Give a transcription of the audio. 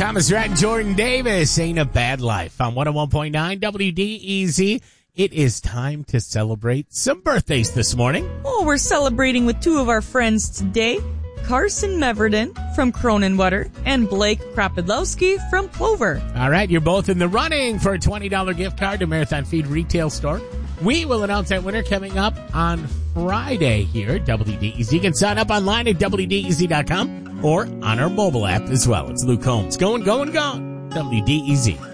Thomas Rhett and Jordan Davis. Ain't a Bad Life on 101.9 WDEZ. It is time to celebrate some birthdays this morning. Oh, we're celebrating with two of our friends today. Carson Meverden from Cronenwater and Blake Kropidlowski from Clover. All right, you're both in the running for a $20 gift card to Marathon Feed Retail Store. We will announce that winner coming up on Friday here at WDEZ. You can sign up online at WDEZ.com or on our mobile app as well. It's Luke Combs. Going, WDEZ.